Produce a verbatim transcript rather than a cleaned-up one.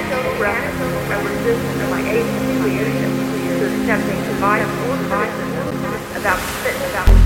anecdotal reference of resistance of my agency leadership to accepting divine criticism about the fit about